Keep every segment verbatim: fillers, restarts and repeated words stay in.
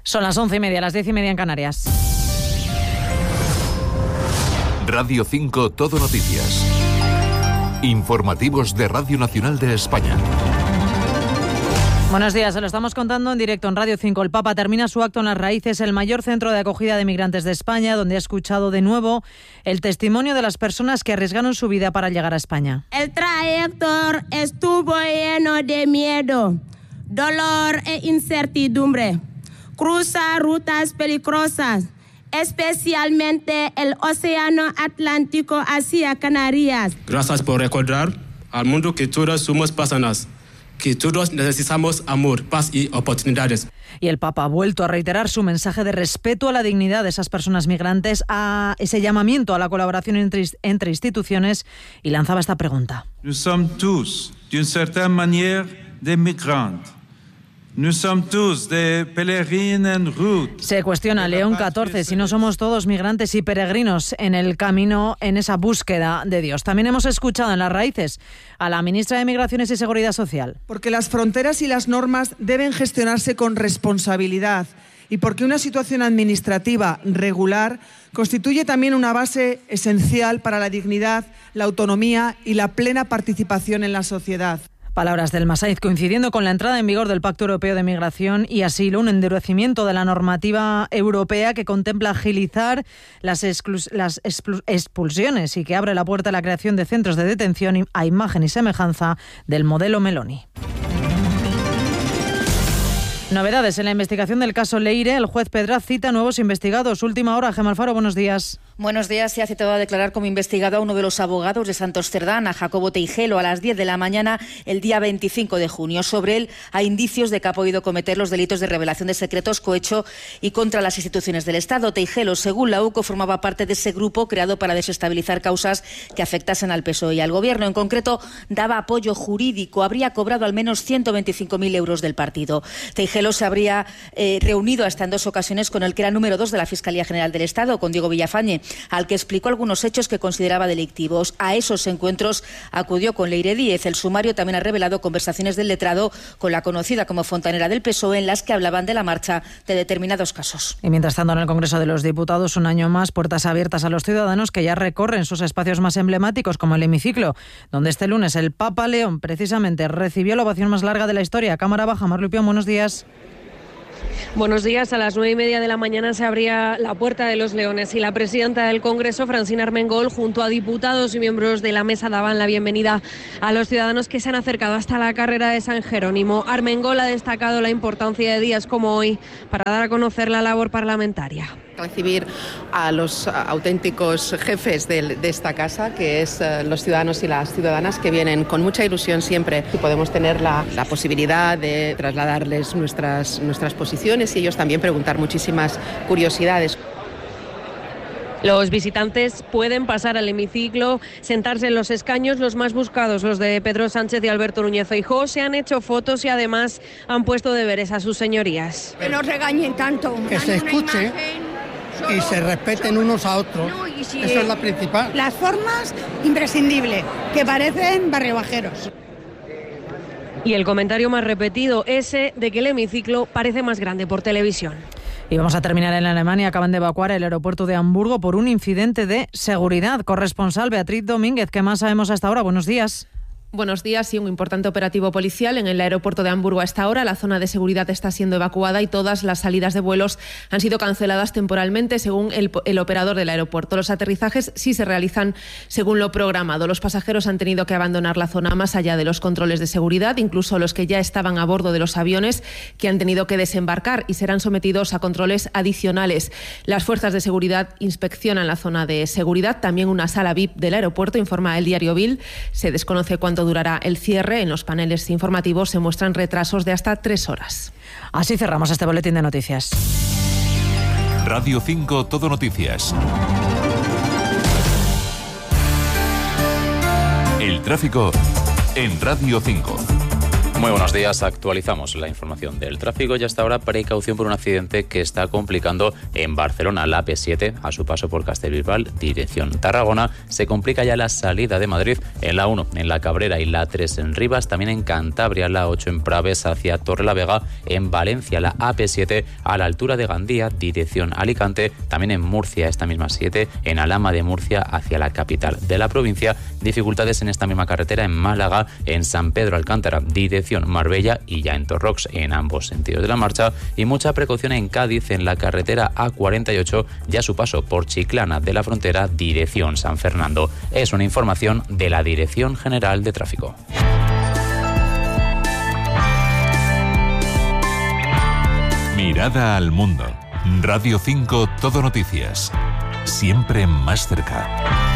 Son las once y media, las diez y media en Canarias. Radio cinco Todo Noticias. Informativos de Radio Nacional de España. Buenos días, se lo estamos contando en directo en Radio cinco. El Papa termina su acto en Las Raíces, el mayor centro de acogida de migrantes de España, donde ha escuchado de nuevo el testimonio de las personas que arriesgaron su vida para llegar a España. El trayecto estuvo lleno de miedo, dolor e incertidumbre. Cruza rutas peligrosas, especialmente el Océano Atlántico hacia Canarias. Gracias por recordar al mundo que todos somos personas, que todos necesitamos amor, paz y oportunidades. Y el Papa ha vuelto a reiterar su mensaje de respeto a la dignidad de esas personas migrantes, a ese llamamiento a la colaboración entre, entre instituciones, y lanzaba esta pregunta. Nous sommes tous, d'une certaine manière, des migrants. Nous sommes tous des pèlerins en route. Se cuestiona León catorce si no somos todos migrantes y peregrinos en el camino, en esa búsqueda de Dios. También hemos escuchado en Las Raíces a la ministra de Migraciones y Seguridad Social. Porque las fronteras y las normas deben gestionarse con responsabilidad y porque una situación administrativa regular constituye también una base esencial para la dignidad, la autonomía y la plena participación en la sociedad. Palabras del Masaiz, coincidiendo con la entrada en vigor del Pacto Europeo de Migración y Asilo, un endurecimiento de la normativa europea que contempla agilizar las, exclus- las expulsiones y que abre la puerta a la creación de centros de detención a imagen y semejanza del modelo Meloni. Novedades en la investigación del caso Leire. El juez Pedraz cita nuevos investigados. Última hora, Gemma Alfaro, buenos días. Buenos días. Se ha citado a declarar como investigado a uno de los abogados de Santos Cerdán, a Jacobo Teijelo, a las diez de la mañana el día veinticinco de junio. Sobre él hay indicios de que ha podido cometer los delitos de revelación de secretos, cohecho y contra las instituciones del Estado. Teijelo, según la U C O, formaba parte de ese grupo creado para desestabilizar causas que afectasen al P S O E y al Gobierno. En concreto, daba apoyo jurídico. Habría cobrado al menos ciento veinticinco mil euros del partido. Teijelo se habría eh, reunido hasta en dos ocasiones con el que era número dos de la Fiscalía General del Estado, con Diego Villafañe, al que explicó algunos hechos que consideraba delictivos. A esos encuentros acudió con Leire Díez. El sumario también ha revelado conversaciones del letrado con la conocida como fontanera del P S O E en las que hablaban de la marcha de determinados casos. Y mientras tanto, en el Congreso de los Diputados, un año más, puertas abiertas a los ciudadanos que ya recorren sus espacios más emblemáticos, como el hemiciclo, donde este lunes el Papa León precisamente recibió la ovación más larga de la historia. Cámara Baja, Mar Lupión, buenos días. Buenos días. A las nueve y media de la mañana se abría la Puerta de los Leones y la presidenta del Congreso, Francina Armengol, junto a diputados y miembros de la mesa, daban la bienvenida a los ciudadanos que se han acercado hasta la carrera de San Jerónimo. Armengol ha destacado la importancia de días como hoy para dar a conocer la labor parlamentaria. Recibir a los auténticos jefes de, de esta casa, que es uh, los ciudadanos y las ciudadanas que vienen con mucha ilusión siempre y podemos tener la, la posibilidad de trasladarles nuestras, nuestras posiciones y ellos también preguntar muchísimas curiosidades. Los visitantes pueden pasar al hemiciclo, sentarse en los escaños, los más buscados, los de Pedro Sánchez y Alberto Núñez Feijóo. Se han hecho fotos y además han puesto deberes a sus señorías. Que no regañen tanto. Que se escuche y se respeten unos a otros. No, y si Eso es la principal. Las formas, imprescindibles, que parecen barriobajeros. Y el comentario más repetido, ese de que el hemiciclo parece más grande por televisión. Y vamos a terminar en Alemania. Acaban de evacuar el aeropuerto de Hamburgo por un incidente de seguridad. Corresponsal Beatriz Domínguez, ¿qué más sabemos hasta ahora? Buenos días. Buenos días. Sí, un importante operativo policial en el aeropuerto de Hamburgo a esta hora. La zona de seguridad está siendo evacuada y todas las salidas de vuelos han sido canceladas temporalmente, según el, el operador del aeropuerto. Los aterrizajes sí se realizan según lo programado. Los pasajeros han tenido que abandonar la zona más allá de los controles de seguridad, incluso los que ya estaban a bordo de los aviones, que han tenido que desembarcar y serán sometidos a controles adicionales. Las fuerzas de seguridad inspeccionan la zona de seguridad, también una sala V I P del aeropuerto, informa el diario Bild. Se desconoce cuánto durará el cierre. En los paneles informativos se muestran retrasos de hasta tres horas. Así cerramos este boletín de noticias. Radio cinco Todo Noticias. El tráfico en Radio cinco. Muy buenos días, actualizamos la información del tráfico y hasta ahora precaución por un accidente que está complicando en Barcelona. La A P siete, a su paso por Castellbisbal, dirección Tarragona, se complica ya la salida de Madrid en la uno, en la Cabrera y la tres en Rivas, también en Cantabria, la ocho en Praves hacia Torrelavega, en Valencia la A P siete a la altura de Gandía, dirección Alicante, también en Murcia esta misma siete, en Alhama de Murcia hacia la capital de la provincia, dificultades en esta misma carretera en Málaga, en San Pedro Alcántara, dirección Marbella y ya en Torrox en ambos sentidos de la marcha, y mucha precaución en Cádiz en la carretera A cuarenta y ocho ya su paso por Chiclana de la Frontera dirección San Fernando. Es una información de la Dirección General de Tráfico. Mirada al mundo. Radio cinco Todo Noticias. Siempre más cerca.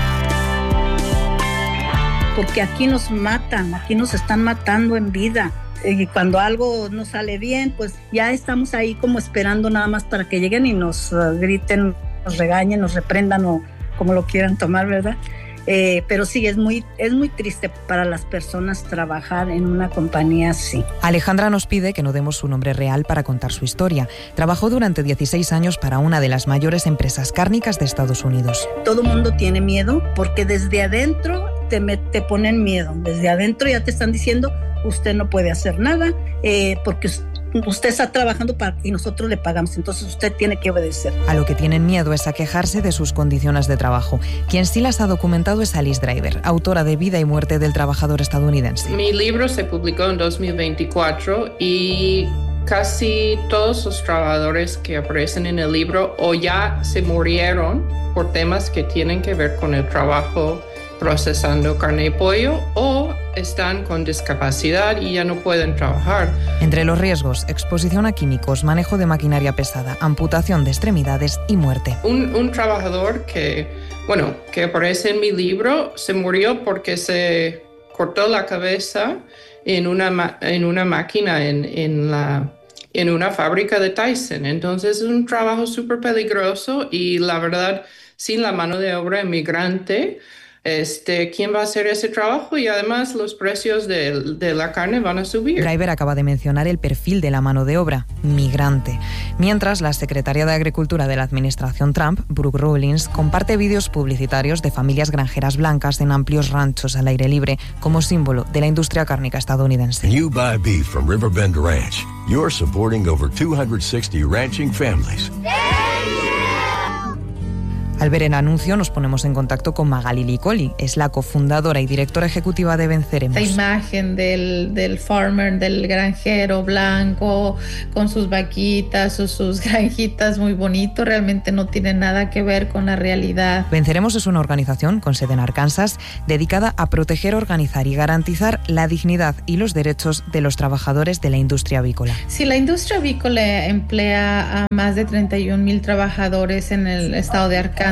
Porque aquí nos matan, aquí nos están matando en vida. Y cuando algo no sale bien, pues ya estamos ahí como esperando nada más para que lleguen y nos uh, griten, nos regañen, nos reprendan o como lo quieran tomar, ¿verdad? Eh, pero sí, es muy, es muy triste para las personas trabajar en una compañía así. Alejandra nos pide que no demos su nombre real para contar su historia. Trabajó durante dieciséis años para una de las mayores empresas cárnicas de Estados Unidos. Todo el mundo tiene miedo porque desde adentro te, te ponen miedo. Desde adentro ya te están diciendo, usted no puede hacer nada eh, porque usted está trabajando para y nosotros le pagamos, entonces usted tiene que obedecer. A lo que tienen miedo es a quejarse de sus condiciones de trabajo. Quien sí las ha documentado es Alice Driver, autora de Vida y Muerte del Trabajador Estadounidense. Mi libro se publicó en dos mil veinticuatro y casi todos los trabajadores que aparecen en el libro o ya se murieron por temas que tienen que ver con el trabajo procesando carne y pollo o están con discapacidad y ya no pueden trabajar. Entre los riesgos, exposición a químicos, manejo de maquinaria pesada, amputación de extremidades y muerte. Un, un trabajador que, bueno, que aparece en mi libro se murió porque se cortó la cabeza en una, en una máquina en, en, la, en una fábrica de Tyson. Entonces es un trabajo súper peligroso y la verdad, sin la mano de obra inmigrante, Este, ¿quién va a hacer ese trabajo? Y además los precios de, de la carne van a subir. Driver acaba de mencionar el perfil de la mano de obra, migrante. Mientras, la secretaria de Agricultura de la administración Trump, Brooke Rollins, comparte vídeos publicitarios de familias granjeras blancas en amplios ranchos al aire libre como símbolo de la industria cárnica estadounidense. When you buy beef from Riverbend Ranch, you're supporting over two hundred sixty ranching families. Al ver el anuncio nos ponemos en contacto con Magali Licoli, es la cofundadora y directora ejecutiva de Venceremos. Esta imagen del, del farmer, del granjero blanco, con sus vaquitas o sus granjitas muy bonito, realmente no tiene nada que ver con la realidad. Venceremos es una organización con sede en Arkansas dedicada a proteger, organizar y garantizar la dignidad y los derechos de los trabajadores de la industria avícola. Si la industria avícola emplea a más de treinta y un mil trabajadores en el estado de Arkansas,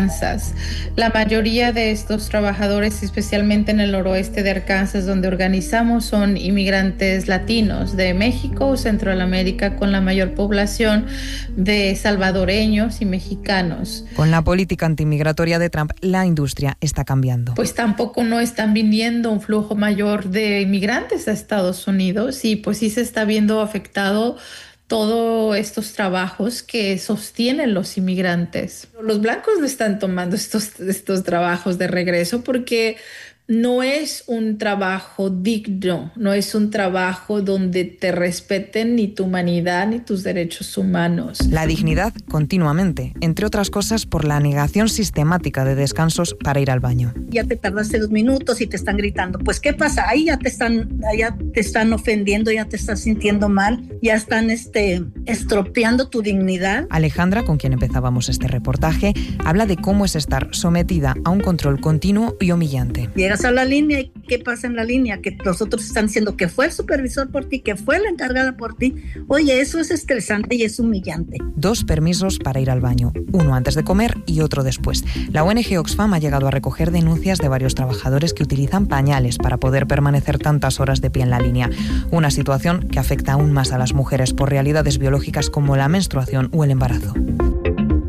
la mayoría de estos trabajadores, especialmente en el noroeste de Arkansas, donde organizamos, son inmigrantes latinos de México o Centroamérica, con la mayor población de salvadoreños y mexicanos. Con la política antimigratoria de Trump, la industria está cambiando. Pues tampoco no están viniendo un flujo mayor de inmigrantes a Estados Unidos y pues sí se está viendo afectado todos estos trabajos que sostienen los inmigrantes. Los blancos no están tomando estos, estos trabajos de regreso porque no es un trabajo digno, no es un trabajo donde te respeten ni tu humanidad ni tus derechos humanos. La dignidad continuamente, entre otras cosas por la negación sistemática de descansos para ir al baño. Ya te tardaste dos minutos y te están gritando. Pues ¿qué pasa? Ahí ya te están, ya te están ofendiendo, ya te estás sintiendo mal, ya están este, estropeando tu dignidad. Alejandra, con quien empezábamos este reportaje, habla de cómo es estar sometida a un control continuo y humillante. Llegas a la línea y ¿qué pasa en la línea? Que los otros están diciendo que fue el supervisor por ti, que fue la encargada por ti. Oye, eso es estresante y es humillante. Dos permisos para ir al baño, uno antes de comer y otro después. La O N G Oxfam ha llegado a recoger denuncias de varios trabajadores que utilizan pañales para poder permanecer tantas horas de pie en la línea. Una situación que afecta aún más a las mujeres por realidades biológicas como la menstruación o el embarazo.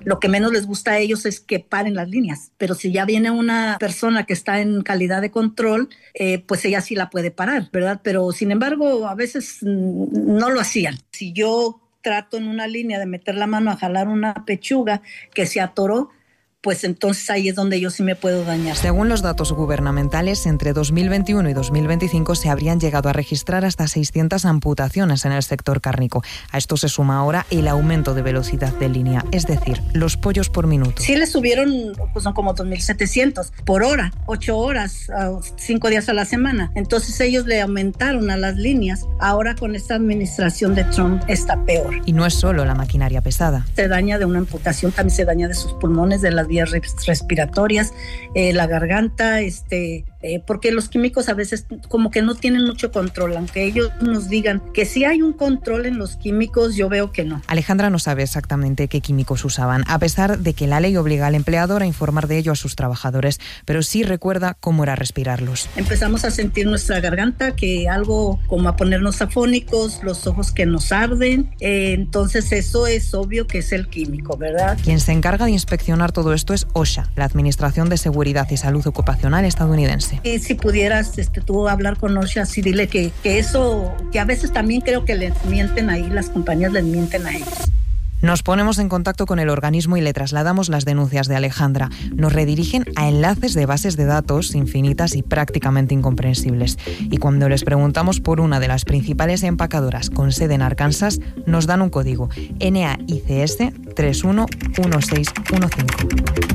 lo que menos les gusta a ellos es que paren las líneas, pero si ya viene una persona que está en calidad de control, eh, pues ella sí la puede parar, ¿verdad? Pero sin embargo, a veces mm, no lo hacían. Si yo trato en una línea de meter la mano a jalar una pechuga que se atoró, pues entonces ahí es donde yo sí me puedo dañar. Según los datos gubernamentales, entre dos mil veintiuno y dos mil veinticinco se habrían llegado a registrar hasta seiscientas amputaciones en el sector cárnico. A esto se suma ahora el aumento de velocidad de línea, es decir, los pollos por minuto. Sí le subieron, pues son como dos mil setecientos por hora, ocho horas, cinco días a la semana. Entonces ellos le aumentaron a las líneas. Ahora con esta administración de Trump está peor. Y no es solo la maquinaria pesada. Se daña de una amputación, también se daña de sus pulmones, de las vías respiratorias, eh, la garganta, este, eh, porque los químicos a veces como que no tienen mucho control, aunque ellos nos digan que sí hay un control en los químicos, yo veo que no. Alejandra no sabe exactamente qué químicos usaban, a pesar de que la ley obliga al empleador a informar de ello a sus trabajadores, pero sí recuerda cómo era respirarlos. Empezamos a sentir nuestra garganta, que algo como a ponernos afónicos, los ojos que nos arden, eh, entonces eso es obvio que es el químico, ¿verdad? Quien se encarga de inspeccionar todo esto Esto es OSHA, la Administración de Seguridad y Salud Ocupacional estadounidense. Y si pudieras este, tú hablar con OSHA, sí dile que, que eso, que a veces también creo que les mienten ahí, las compañías les mienten a ellos. Nos ponemos en contacto con el organismo y le trasladamos las denuncias de Alejandra. Nos redirigen a enlaces de bases de datos infinitas y prácticamente incomprensibles. Y cuando les preguntamos por una de las principales empacadoras con sede en Arkansas, nos dan un código N A I C S tres uno uno seis uno cinco.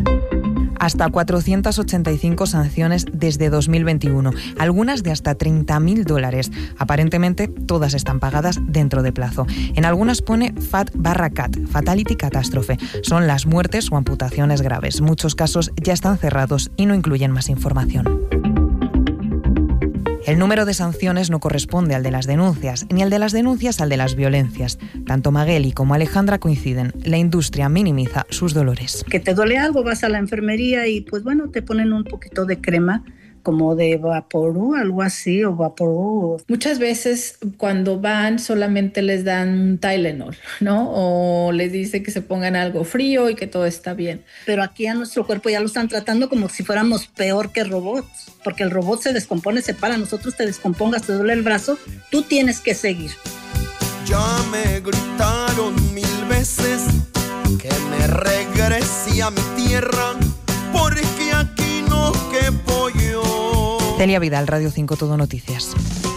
Hasta cuatrocientas ochenta y cinco sanciones desde dos mil veintiuno, algunas de hasta treinta mil dólares. Aparentemente, todas están pagadas dentro de plazo. En algunas pone F A T barra C A T, Fatality Catástrofe. Son las muertes o amputaciones graves. Muchos casos ya están cerrados y no incluyen más información. El número de sanciones no corresponde al de las denuncias, ni al de las denuncias al de las violencias. Tanto Magueli como Alejandra coinciden. La industria minimiza sus dolores. Que te duele algo, vas a la enfermería y pues bueno, te ponen un poquito de crema, como de Vaporú, algo así, o Vaporú. Muchas veces cuando van solamente les dan un Tylenol, ¿no? O les dice que se pongan algo frío y que todo está bien. Pero aquí a nuestro cuerpo ya lo están tratando como si fuéramos peor que robots, porque el robot se descompone, se para, nosotros te descompongas, te duele el brazo, tú tienes que seguir. Ya me gritaron mil veces que me regrese a mi tierra, porque aquí no quepo yo. Celia Vidal, Radio cinco Todo Noticias.